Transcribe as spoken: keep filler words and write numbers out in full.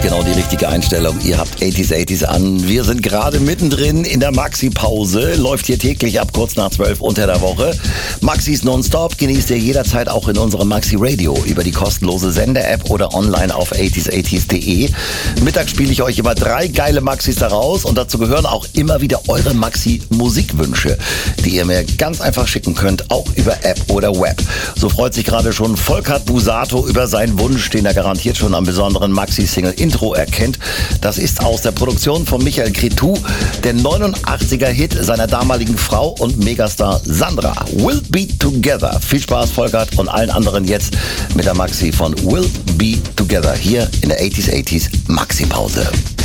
Genau die richtige Einstellung. Ihr habt achtziger achtziger an. Wir sind gerade mittendrin in der Maxi-Pause. Läuft hier täglich ab kurz nach zwölf unter der Woche. Maxis Nonstop genießt ihr jederzeit auch in unserem Maxi-Radio über die kostenlose Sender-App oder online auf achtziger achtziger punkt de. Mittags spiele ich euch immer drei geile Maxis daraus und dazu gehören auch immer wieder eure Maxi-Musikwünsche, die ihr mir ganz einfach schicken könnt, auch über App oder Web. So freut sich gerade schon Volkert Busato über seinen Wunsch, den er garantiert schon am besonderen Maxi-Single-Intro erkennt. Das ist aus der Produktion von Michael Cretu, der neunundachtziger-Hit seiner damaligen Frau und Megastar Sandra. We'll Be Together. Viel Spaß, Volkert, und allen anderen jetzt mit der Maxi von We'll Be Together hier in der achtziger achtziger Maxi-Pause.